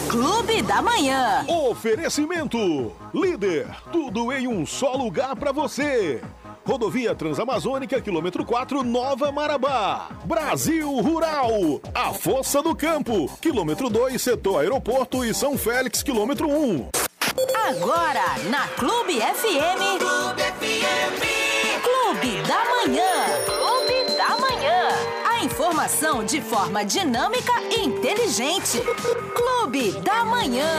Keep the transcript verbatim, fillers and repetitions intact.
Clube da Manhã. Oferecimento. Líder, tudo em um só lugar para você. Rodovia Transamazônica, quilômetro quatro, Nova Marabá. Brasil Rural, a Força do Campo, quilômetro dois, setor aeroporto e São Félix, quilômetro um. Agora, na Clube F M. Clube F M. Clube da Manhã. Clube da Manhã. A informação de forma dinâmica e inteligente. Clube da Manhã.